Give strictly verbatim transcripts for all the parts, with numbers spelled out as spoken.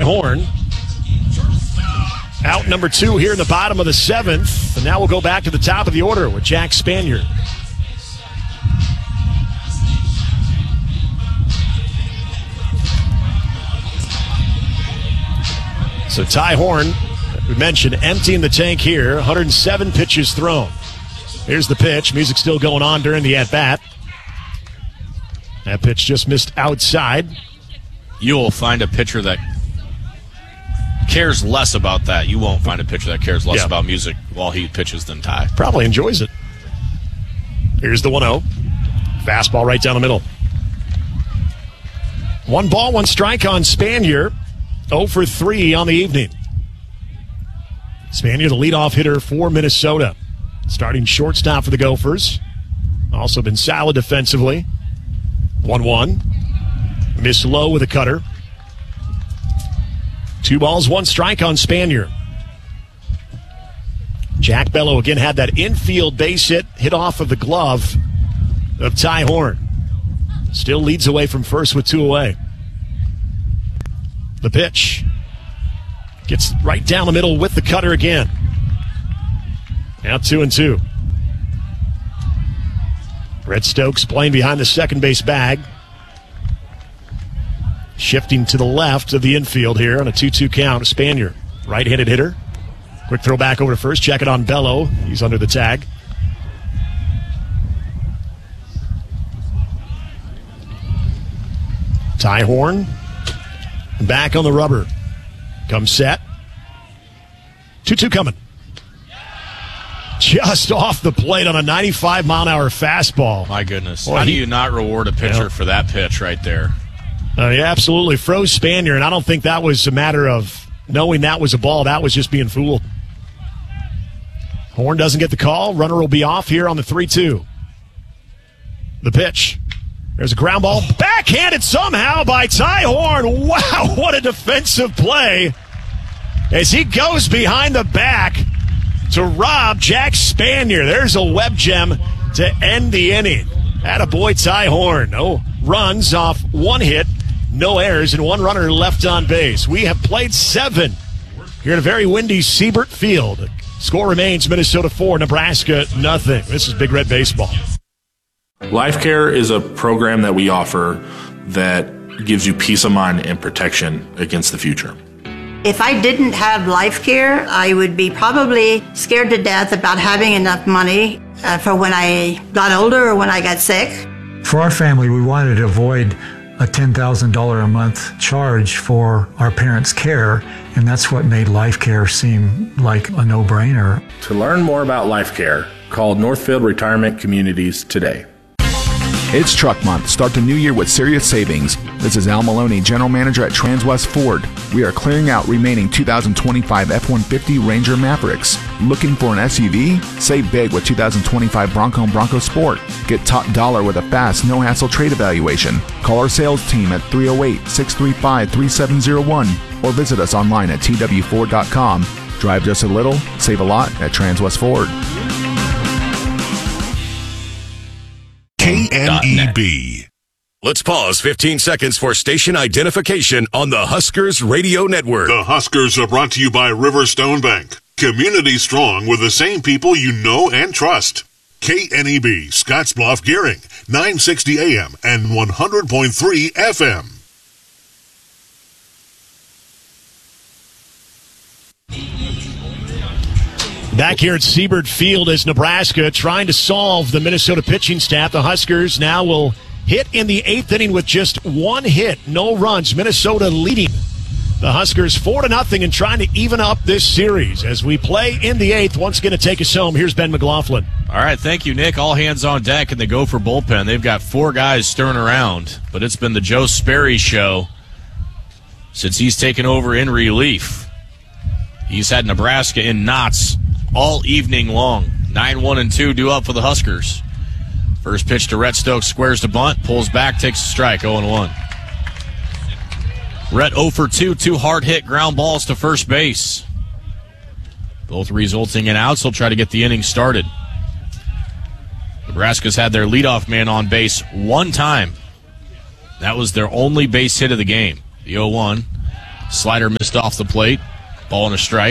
Horn. Out number two here in the bottom of the seventh. And now we'll go back to the top of the order with Jack Spanier. So Ty Horn, we mentioned, emptying the tank here. one hundred seven pitches thrown. Here's the pitch. Music still going on during the at-bat. That pitch just missed outside. You will find a pitcher that cares less about that. You won't find a pitcher that cares less yeah. about music while he pitches than Ty. Probably enjoys it. Here's the one oh. Fastball right down the middle. One ball, one strike on Spanier. oh for three on the evening. Spanier, the leadoff hitter for Minnesota. Starting shortstop for the Gophers. Also been solid defensively. one one. Missed low with a cutter. Two balls, one strike on Spanier. Jack Bello again had that infield base hit, hit off of the glove of Ty Horn. Still leads away from first with two away. The pitch. Gets right down the middle with the cutter again. Now two and two. Red Stokes playing behind the second base bag. Shifting to the left of the infield here on a two two count. Spanier, right-handed hitter. Quick throw back over to first. Check it on Bello. He's under the tag. Ty Horn back on the rubber. Comes set. two two coming. Just off the plate on a ninety-five mile an hour fastball. My goodness. Boy, How he, do you not reward a pitcher yeah. for that pitch right there? Uh, he absolutely froze Spanier, and I don't think that was a matter of knowing that was a ball. That was just being fooled. Horn doesn't get the call. Runner will be off here on the three two. The pitch. There's a ground ball. Backhanded somehow by Ty Horn. Wow, what a defensive play. As he goes behind the back to rob Jack Spanier. There's a web gem to end the inning. Attaboy Ty Horn. No runs off one hit, no errors, and one runner left on base. We have played seven here at a very windy Siebert Field. Score remains Minnesota four, Nebraska nothing. This is Big Red Baseball. Life Care is a program that we offer that gives you peace of mind and protection against the future. If I didn't have Life Care, I would be probably scared to death about having enough money uh, for when I got older or when I got sick. For our family, we wanted to avoid a ten thousand dollars a month charge for our parents' care, and that's what made Life Care seem like a no-brainer. To learn more about Life Care, call Northfield Retirement Communities today. It's Truck Month. Start the new year with serious savings. This is Al Maloney, General Manager at Transwest Ford. We are clearing out remaining two thousand twenty-five F one fifty Ranger Mavericks. Looking for an S U V? Save big with two thousand twenty-five Bronco and Bronco Sport. Get top dollar with a fast, no-hassle trade evaluation. Call our sales team at three oh eight, six three five, three seven oh one or visit us online at T W Ford dot com. Drive just a little, save a lot at Transwest Ford. K N E B. Let's pause fifteen seconds for station identification on the Huskers Radio Network. The Huskers are brought to you by Riverstone Bank. Community strong with the same people you know and trust. K N E B, Scottsbluff, Gearing, nine sixty A M and one hundred point three F M. Back here at Siebert Field as Nebraska trying to solve the Minnesota pitching staff. The Huskers now will hit in the eighth inning with just one hit, no runs. Minnesota leading the Huskers four to nothing and trying to even up this series as we play in the eighth. Once going to take us home. Here's Ben McLaughlin. All right, thank you, Nick. All hands on deck in the Gopher bullpen. They've got four guys stirring around, but it's been the Joe Sperry show since he's taken over in relief. He's had Nebraska in knots all evening long. nine one and two due up for the Huskers. First pitch to Rhett Stokes, squares to bunt, pulls back, takes a strike, oh and one. Rhett oh for two, two hard hit ground balls to first base. Both resulting in outs. He'll try to get the inning started. Nebraska's had their leadoff man on base one time. That was their only base hit of the game. The oh one. Slider missed off the plate. Ball and a strike.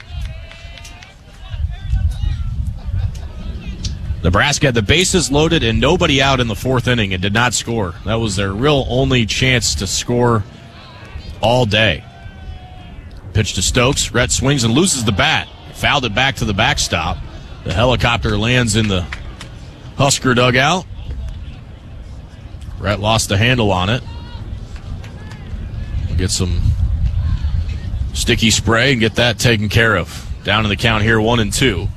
Nebraska had the bases loaded and nobody out in the fourth inning and did not score. That was their real only chance to score all day. Pitch to Stokes. Rhett swings and loses the bat. Fouled it back to the backstop. The helicopter lands in the Husker dugout. Rhett lost the handle on it. We'll get some sticky spray and get that taken care of. Down in the count here, one and two.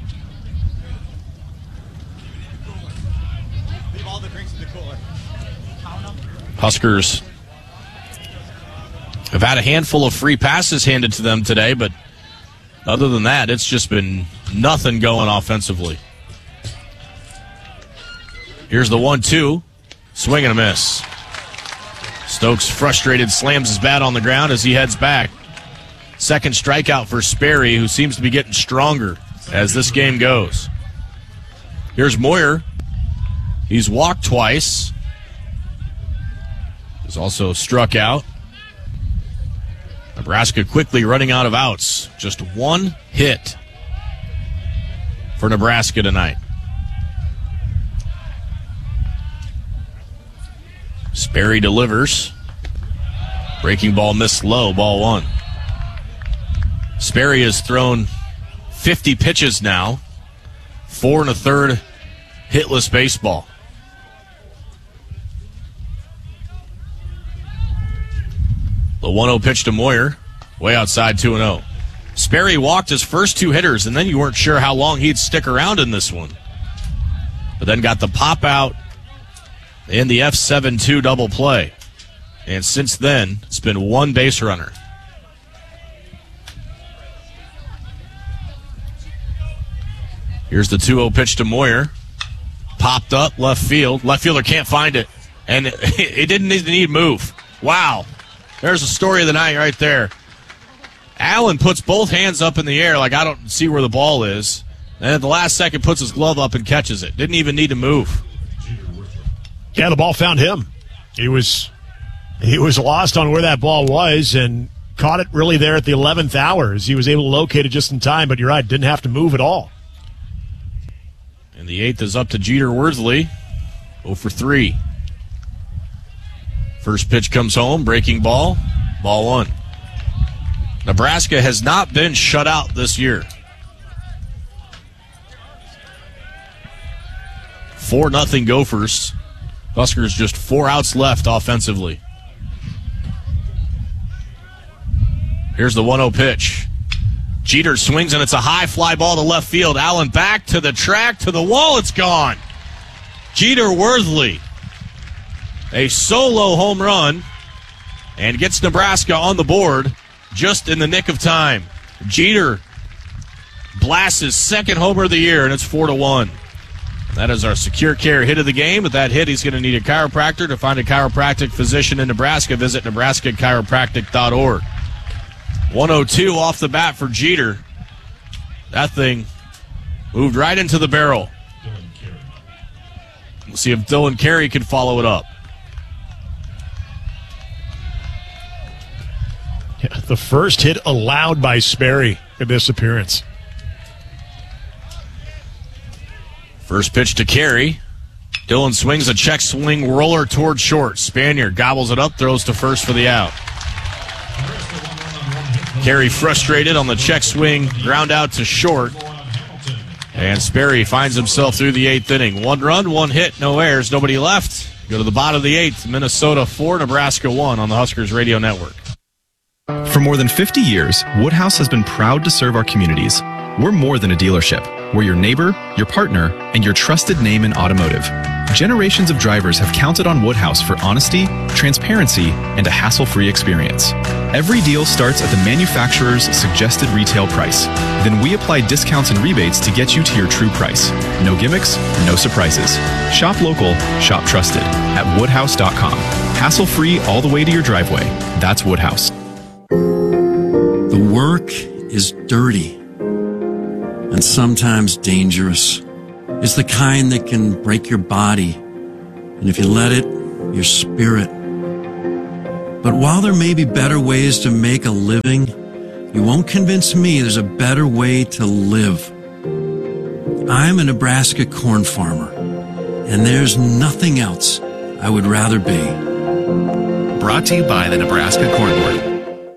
Huskers have had a handful of free passes handed to them today, but other than that, it's just been nothing going offensively. Here's the one two. Swing and a miss. Stokes, frustrated, slams his bat on the ground as he heads back. Second strikeout for Sperry, who seems to be getting stronger as this game goes. Here's Moyer. He's walked twice. He's also struck out. Nebraska quickly running out of outs. Just one hit for Nebraska tonight. Sperry delivers. Breaking ball missed low, ball one. Sperry has thrown fifty pitches now. Four and a third hitless baseball. The one oh pitch to Moyer, way outside two and oh. Sperry walked his first two hitters, and then you weren't sure how long he'd stick around in this one. But then got the pop out in the F seven two double play. And since then, it's been one base runner. Here's the two oh pitch to Moyer. Popped up, left field. Left fielder can't find it. And it, it didn't even need move. Wow. There's a story of the night right there. Allen puts both hands up in the air like I don't see where the ball is. And at the last second puts his glove up and catches it. Didn't even need to move. Yeah, the ball found him. He was he was lost on where that ball was and caught it really there at the eleventh hour as he was able to locate it just in time. But you're right, didn't have to move at all. And the eighth is up to Jeter Worthley. oh for three. First pitch comes home, breaking ball, ball one. Nebraska has not been shut out this year. four nothing Gophers. Huskers just four outs left offensively. Here's the one oh pitch. Jeter swings, and it's a high fly ball to left field. Allen back to the track, to the wall. It's gone. Jeter Worthley. A solo home run and gets Nebraska on the board just in the nick of time. Jeter blasts his second homer of the year, and it's four to one. That is our Secure Care hit of the game. With that hit, he's going to need a chiropractor. To find a chiropractic physician in Nebraska, visit nebraska chiropractic dot org. one oh two off the bat for Jeter. That thing moved right into the barrel. We'll see if Dylan Carey can follow it up. Yeah, the first hit allowed by Sperry in this appearance. First pitch to Carey. Dylan swings a check swing roller toward short. Spaniard gobbles it up, throws to first for the out. Carey frustrated on the check swing, ground out to short. And Sperry finds himself through the eighth inning. One run, one hit, no errors, nobody left. Go to the bottom of the eighth. Minnesota four, Nebraska one on the Huskers Radio Network. For more than fifty years, Woodhouse has been proud to serve our communities. We're more than a dealership. We're your neighbor, your partner, and your trusted name in automotive. Generations of drivers have counted on Woodhouse for honesty, transparency, and a hassle-free experience. Every deal starts at the manufacturer's suggested retail price. Then we apply discounts and rebates to get you to your true price. No gimmicks, no surprises. Shop local, shop trusted at woodhouse dot com. Hassle-free all the way to your driveway. That's Woodhouse. The work is dirty and sometimes dangerous. It's the kind that can break your body, and if you let it, your spirit. But while there may be better ways to make a living, you won't convince me there's a better way to live. I'm a Nebraska corn farmer, and there's nothing else I would rather be. Brought to you by the Nebraska Corn Board.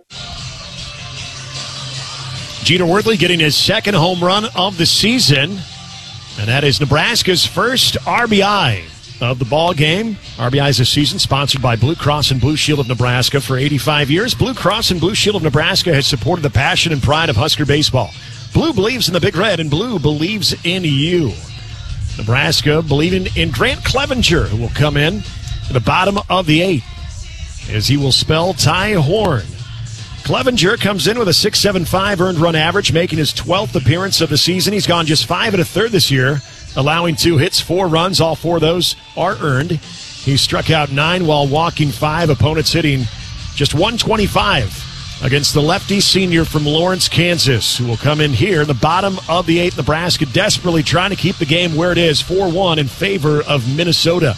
Jeter Worthley getting his second home run of the season, and that is Nebraska's first R B I of the ball game. R B Is this season sponsored by Blue Cross and Blue Shield of Nebraska for eighty-five years. Blue Cross and Blue Shield of Nebraska has supported the passion and pride of Husker baseball. Blue believes in the Big Red, and Blue believes in you. Nebraska believing in Grant Clevenger, who will come in at the bottom of the eighth, as he will spell Ty Horn. Clevenger comes in with a six point seven five earned run average, making his twelfth appearance of the season. He's gone just five and a third this year, allowing two hits, four runs. All four of those are earned. He struck out nine while walking five. Opponents hitting just one twenty-five against the lefty senior from Lawrence, Kansas, who will come in here in the bottom of the eighth. Nebraska desperately trying to keep the game where it is, four one in favor of Minnesota.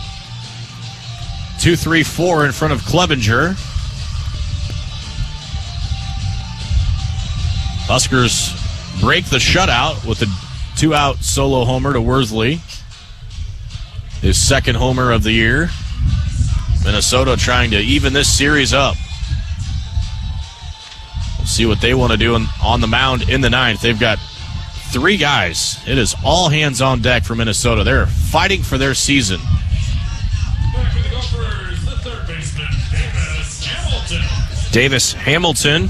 two three four in front of Clevenger. Huskers break the shutout with a two-out solo homer to Worthley. His second homer of the year. Minnesota trying to even this series up. We'll see what they want to do on, on the mound in the ninth. They've got three guys. It is all hands on deck for Minnesota. They're fighting for their season. Back for the Gophers, the third baseman, Davis Hamilton. Davis Hamilton,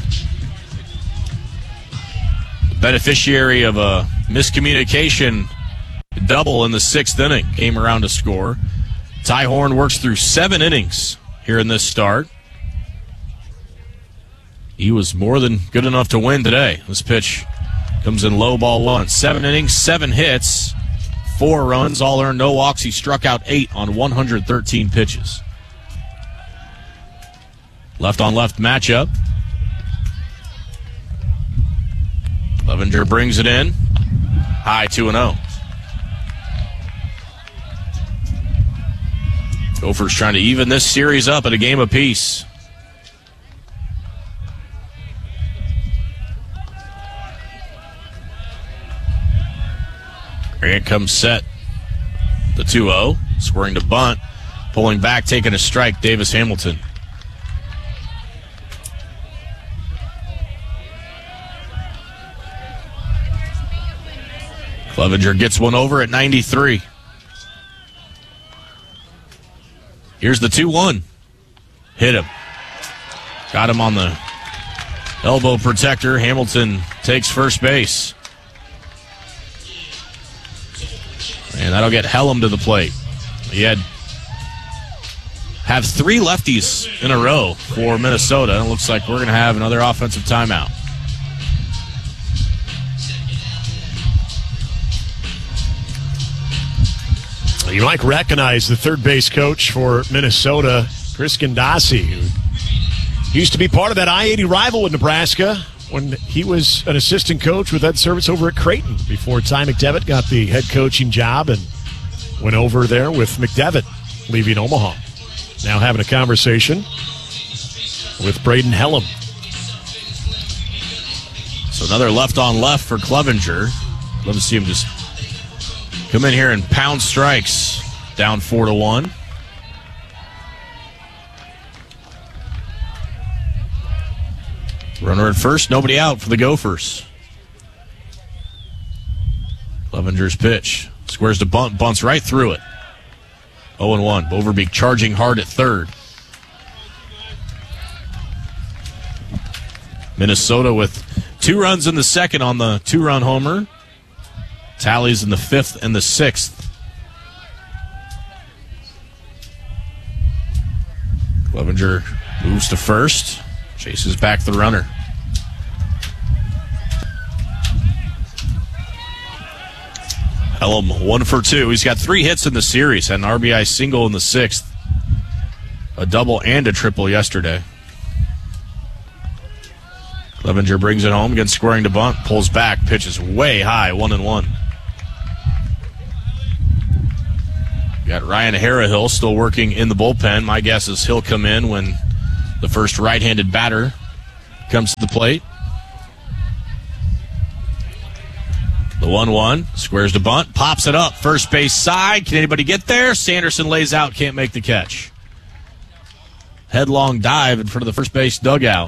beneficiary of a miscommunication double in the sixth inning, came around to score. Ty Horn works through seven innings here in this start. He was more than good enough to win today. This pitch comes in low, ball one. Seven innings, seven hits, four runs, all earned, no walks. He struck out eight on one hundred thirteen pitches. Left on left matchup. Clevenger brings it in. High two and oh. Gophers trying to even this series up at a game apiece. Grant comes set. The two oh. Squaring to bunt. Pulling back, taking a strike, Davis Hamilton. Clevenger gets one over at ninety-three. Here's the two one. Hit him. Got him on the elbow protector. Hamilton takes first base. And that'll get Hellum to the plate. He had have three lefties in a row for Minnesota. It looks like we're going to have another offensive timeout. You might recognize the third base coach for Minnesota, Chris Gandasi, who used to be part of that I eighty rival with Nebraska when he was an assistant coach with Ed Service over at Creighton before Ty McDevitt got the head coaching job and went over there with McDevitt leaving Omaha. Now having a conversation with Braden Hellum. So another left on left for Clevenger. Love to see him just come in here and pound strikes. Down four to one. Runner at first, nobody out for the Gophers. Clevenger's pitch. Squares to bunt, bunts right through it. oh and one. Overbeek charging hard at third. Minnesota with two runs in the second on the two-run homer. Tallies in the fifth and the sixth. Clevenger moves to first. Chases back the runner. Hellum one for two. He's got three hits in the series. Had an R B I single in the sixth. A double and a triple yesterday. Clevenger brings it home against squaring to bunt. Pulls back. Pitches way high. One and one. Got Ryan Harrahill still working in the bullpen. My guess is he'll come in when The first right-handed batter comes to the plate. The one one, squares to bunt, pops it up, first base side. Can anybody get there? Sanderson lays out, can't make the catch. Headlong dive in front of the first base dugout.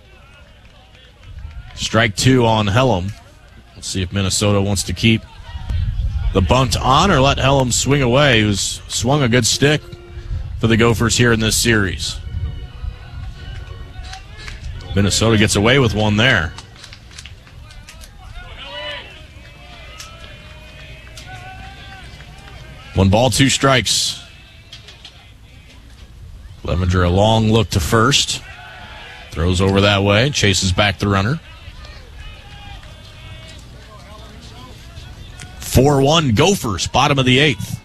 Strike two on Hellam. Let's see if Minnesota wants to keep the bunt on or let Hellam swing away, who's swung a good stick for the Gophers here in this series. Minnesota gets away with one there. One ball, two strikes. Clevenger a long look to first. Throws over that way, chases back the runner. four one Gophers, bottom of the eighth.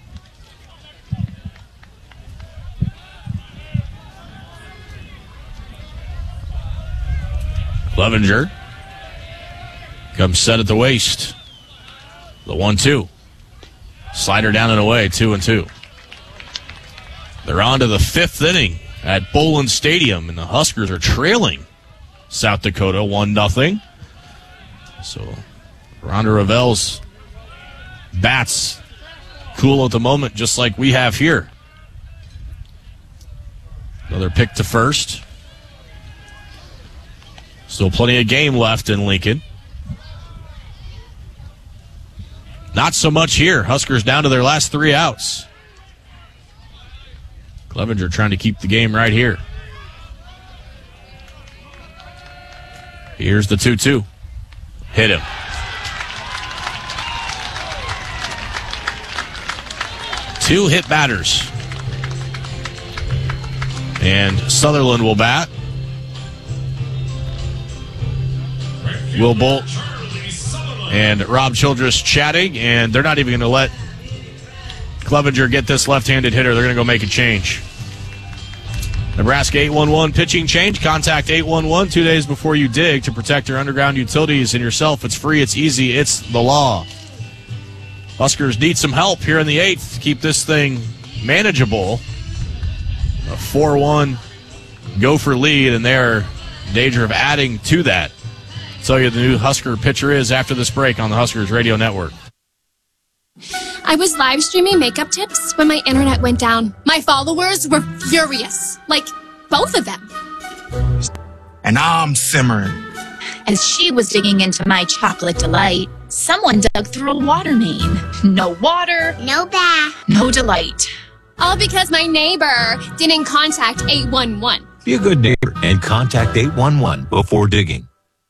Clevenger comes set at the waist. The one two. Slider down and away, two and two. They're on to the fifth inning at Bowlin Stadium, and the Huskers are trailing South Dakota one nothing. So Ronda Ravel's bats cool at the moment, just like we have here. Another pick to first. Still plenty of game left in Lincoln. Not so much here. Huskers down to their last three outs. Clevenger trying to keep the game right here. Here's the two two. Hit him. Two hit batters. And Sutherland will bat. Will Bolt and Rob Childress chatting, and they're not even going to let Clevenger get this left-handed hitter. They're going to go make a change. Nebraska eight one one pitching change. Contact eight one one two days before you dig to protect your underground utilities and yourself. It's free, it's easy, it's the law. Huskers need some help here in the eighth to keep this thing manageable. A four one Gopher lead, and they're in danger of adding to that. I'll tell you the new Husker pitcher is after this break on the Huskers Radio Network. I was live streaming makeup tips when my internet went down. My followers were furious. Like, both of them. And I'm simmering. As she was digging into my chocolate delight, someone dug through a water main. No water. No bath. No delight. All because my neighbor didn't contact eight one one. Be a good neighbor and contact eight one one before digging.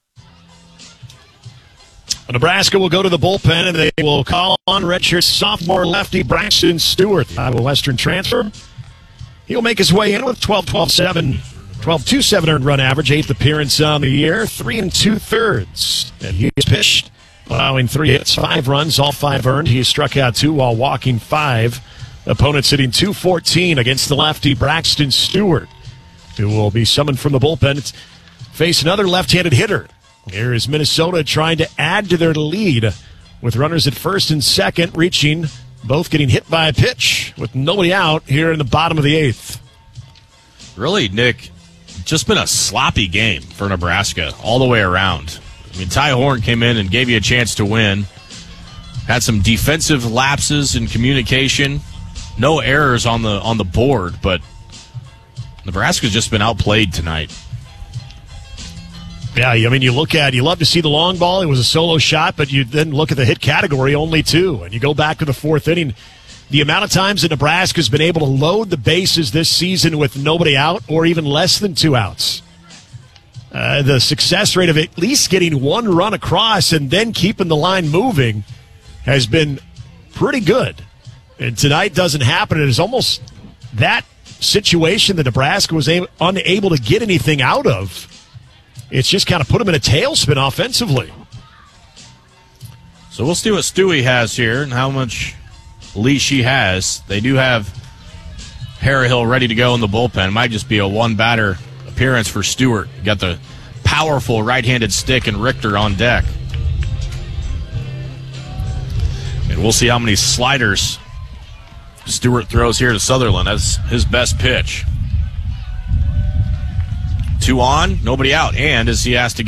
Nebraska will go to the bullpen, and they will call on redshirt sophomore lefty Braxton Stewart, the Iowa Western transfer. He'll make his way in with twelve twelve seven, twelve two seven earned run average, eighth appearance on the year, three and two thirds. And he has pitched, allowing three hits, five runs, all five earned. He has struck out two while walking five. Opponent sitting two fourteen against the lefty Braxton Stewart, who will be summoned from the bullpen to face another left-handed hitter. Here is Minnesota trying to add to their lead with runners at first and second, reaching, both getting hit by a pitch with nobody out here in the bottom of the eighth. Really, Nick, just been a sloppy game for Nebraska all the way around. I mean, Ty Horn came in and gave you a chance to win. Had some defensive lapses in communication. No errors on the on the board, but Nebraska's just been outplayed tonight. Yeah, I mean, you look at, you love to see the long ball. It was a solo shot, but you then look at the hit category, only two. And you go back to the fourth inning. The amount of times that Nebraska's been able to load the bases this season with nobody out or even less than two outs. Uh, the success rate of at least getting one run across and then keeping the line moving has been pretty good. And tonight doesn't happen. It is almost that situation that Nebraska was able, unable to get anything out of. It's just kind of put him in a tailspin offensively. So we'll see what Stewie has here and how much leash he has. They do have Harrihill ready to go in the bullpen. It might just be a one-batter appearance for Stewart. You got the powerful right-handed stick and Richter on deck. And we'll see how many sliders Stewart throws here to Sutherland. That's his best pitch. Two on, nobody out. And as he has to